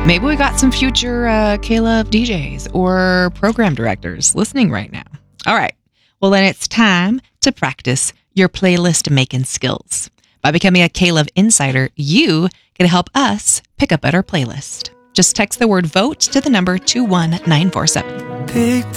Maybe we got some future K-Love DJs or program directors listening right now. All right. Well, then it's time to practice your playlist making skills. By becoming a K-Love Insider, you can help us pick a better playlist. Just text the word VOTE to the number 21947.